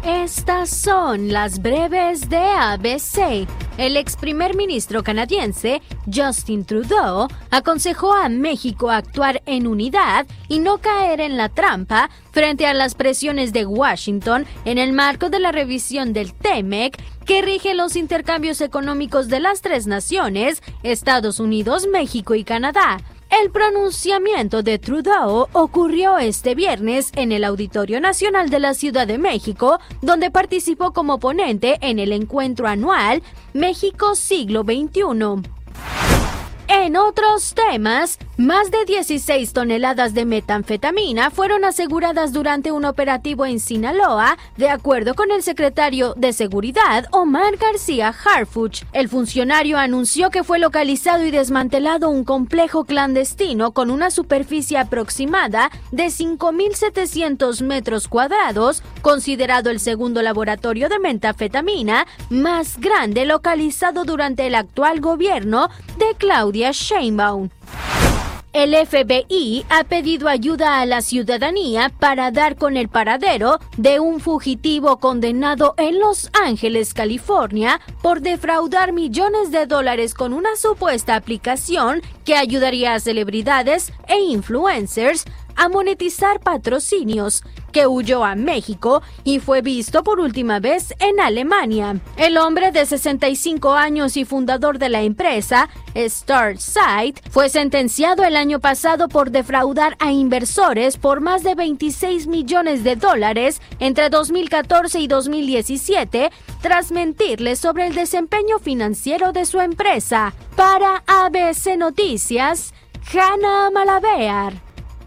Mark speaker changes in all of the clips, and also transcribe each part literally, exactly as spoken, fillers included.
Speaker 1: Estas son las breves de A B C. El ex primer ministro canadiense, Justin Trudeau, aconsejó a México actuar en unidad y no caer en la trampa frente a las presiones de Washington en el marco de la revisión del T M E C que rige los intercambios económicos de las tres naciones, Estados Unidos, México y Canadá. El pronunciamiento de Trudeau ocurrió este viernes en el Auditorio Nacional de la Ciudad de México, donde participó como ponente en el encuentro anual México Siglo veintiuno. En otros temas, más de dieciséis toneladas de metanfetamina fueron aseguradas durante un operativo en Sinaloa, de acuerdo con el secretario de Seguridad, Omar García Harfuch. El funcionario anunció que fue localizado y desmantelado un complejo clandestino con una superficie aproximada de cinco mil setecientos metros cuadrados, considerado el segundo laboratorio de metanfetamina más grande localizado durante el actual gobierno de Claudia Sheinbaum. El F B I ha pedido ayuda a la ciudadanía para dar con el paradero de un fugitivo condenado en Los Ángeles, California, por defraudar millones de dólares con una supuesta aplicación que ayudaría a celebridades e influencers a monetizar patrocinios, que huyó a México y fue visto por última vez en Alemania. El hombre de sesenta y cinco años y fundador de la empresa, StarSite, fue sentenciado el año pasado por defraudar a inversores por más de veintiséis millones de dólares entre dos mil catorce y dos mil diecisiete, tras mentirles sobre el desempeño financiero de su empresa. Para A B C Noticias, Hannah Malabear.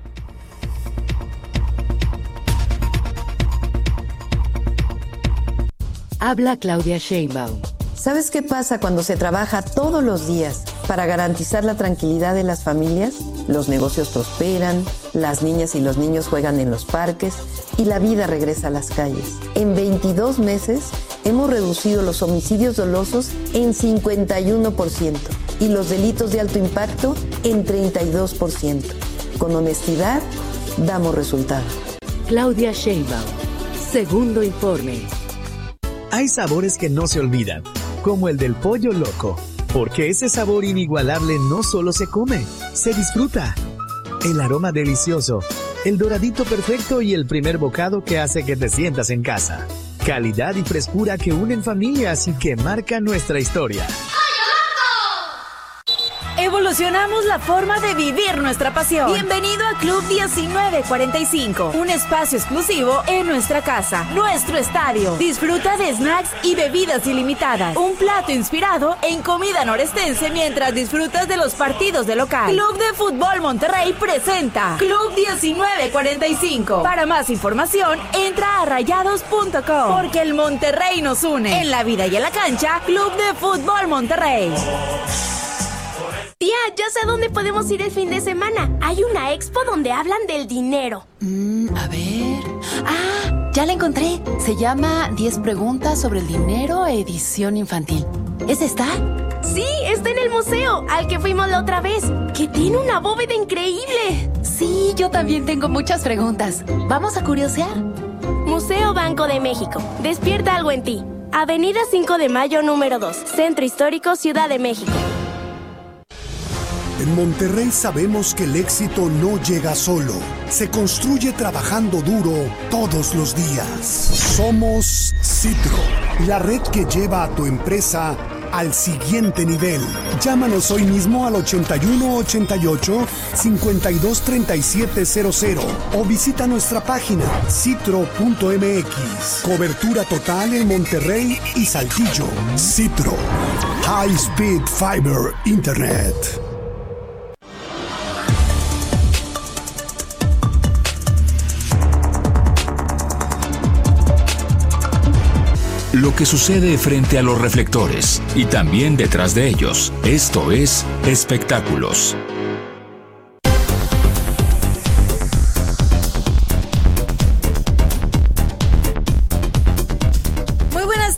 Speaker 2: Habla Claudia Sheinbaum.
Speaker 3: ¿Sabes qué pasa cuando se trabaja todos los días para garantizar la tranquilidad de las familias? Los negocios prosperan, las niñas y los niños juegan en los parques y la vida regresa a las calles. En veintidós meses hemos reducido los homicidios dolosos en cincuenta y uno por ciento y los delitos de alto impacto en treinta y dos por ciento. Con honestidad, damos resultados.
Speaker 2: Claudia Sheinbaum. Segundo informe.
Speaker 4: Hay sabores que no se olvidan, como el del pollo loco, porque ese sabor inigualable no solo se come, se disfruta. El aroma delicioso, el doradito perfecto y el primer bocado que hace que te sientas en casa. Calidad y frescura que unen familias y que marcan nuestra historia.
Speaker 5: Evolucionamos la forma de vivir nuestra pasión. Bienvenido a Club diecinueve cuarenta y cinco, un espacio exclusivo en nuestra casa, nuestro estadio. Disfruta de snacks y bebidas ilimitadas, un plato inspirado en comida norestense mientras disfrutas de los partidos de local. Club de Fútbol Monterrey presenta Club diecinueve cuarenta y cinco. Para más información, entra a rayados punto com, porque el Monterrey nos une. En la vida y en la cancha, Club de Fútbol Monterrey.
Speaker 6: Tía, ya sé a dónde podemos ir el fin de semana. Hay una expo donde hablan del dinero.
Speaker 7: Mm, a ver... ¡Ah! Ya la encontré. Se llama diez preguntas sobre el dinero, edición infantil. ¿Es esta?
Speaker 6: Sí, está en el museo, al que fuimos la otra vez, que tiene una bóveda increíble.
Speaker 7: Sí, yo también tengo muchas preguntas. ¿Vamos a curiosear?
Speaker 6: Museo Banco de México. Despierta algo en ti. Avenida cinco de Mayo, número dos. Centro Histórico, Ciudad de México.
Speaker 8: En Monterrey sabemos que el éxito no llega solo, se construye trabajando duro todos los días. Somos Citro, la red que lleva a tu empresa al siguiente nivel. Llámanos hoy mismo al ochenta y uno ochenta y ocho, cincuenta y dos treinta y siete cero cero o visita nuestra página citro punto m x. Cobertura total en Monterrey y Saltillo. Citro, High Speed Fiber Internet.
Speaker 9: Lo que sucede frente a los reflectores y también detrás de ellos. Esto es Espectáculos.
Speaker 5: Muy buenas tardes,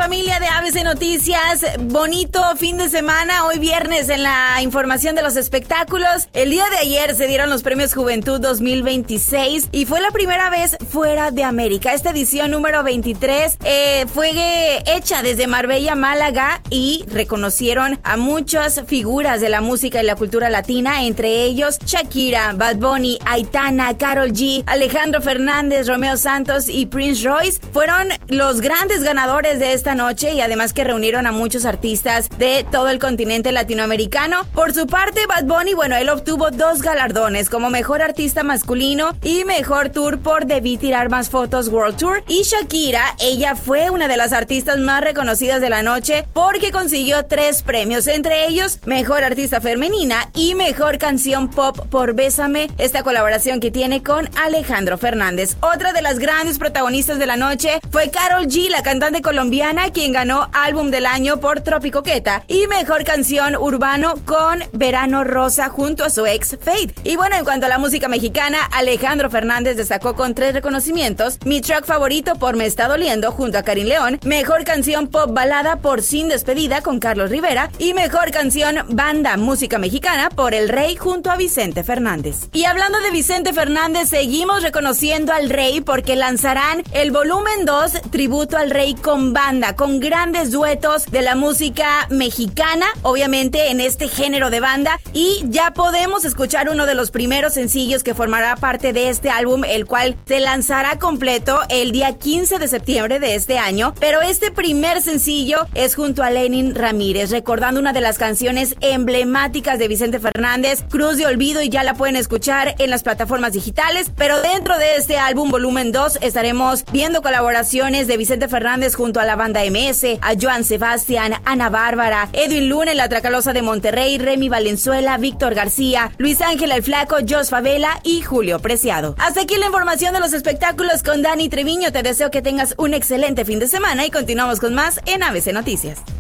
Speaker 5: familia de A B C Noticias. Bonito fin de semana, hoy viernes en la información de los espectáculos. El día de ayer se dieron los premios Juventud dos mil veintiséis y fue la primera vez fuera de América. Esta edición número veintitrés eh, fue hecha desde Marbella, Málaga, y reconocieron a muchas figuras de la música y la cultura latina, entre ellos Shakira, Bad Bunny, Aitana, Karol G, Alejandro Fernández, Romeo Santos y Prince Royce. Fueron los grandes ganadores de esta noche y además que reunieron a muchos artistas de todo el continente latinoamericano. Por su parte, Bad Bunny, bueno, él obtuvo dos galardones como Mejor Artista Masculino y Mejor Tour por Debí Tirar Más Fotos World Tour. Y Shakira, ella fue una de las artistas más reconocidas de la noche porque consiguió tres premios, entre ellos Mejor Artista Femenina y Mejor Canción Pop por Bésame, esta colaboración que tiene con Alejandro Fernández. Otra de las grandes protagonistas de la noche fue Karol G, la cantante colombiana, quien ganó Álbum del Año por Tropicoqueta y Mejor Canción Urbano con Verano Rosa junto a su ex Fade. Y bueno, en cuanto a la música mexicana, Alejandro Fernández destacó con tres reconocimientos: Mi Track Favorito por Me Está Doliendo junto a Karin León, Mejor Canción Pop Balada por Sin Despedida con Carlos Rivera y Mejor Canción Banda Música Mexicana por El Rey junto a Vicente Fernández. Y hablando de Vicente Fernández, seguimos reconociendo al Rey porque lanzarán el volumen dos, tributo al Rey con banda, con grandes duetos de la música mexicana, obviamente en este género de banda, y ya podemos escuchar uno de los primeros sencillos que formará parte de este álbum, el cual se lanzará completo el día quince de septiembre de este año. Pero este primer sencillo es junto a Lenin Ramírez, recordando una de las canciones emblemáticas de Vicente Fernández, Cruz de Olvido, y ya la pueden escuchar en las plataformas digitales. Pero dentro de este álbum volumen dos estaremos viendo colaboraciones de Vicente Fernández junto a la banda M S, a Joan Sebastián, Ana Bárbara, Edwin Luna en La Tracalosa de Monterrey, Remy Valenzuela, Víctor García, Luis Ángel el Flaco, Jos Favela y Julio Preciado. Hasta aquí la información de los espectáculos con Dani Treviño. Te deseo que tengas un excelente fin de semana y continuamos con más en A B C Noticias.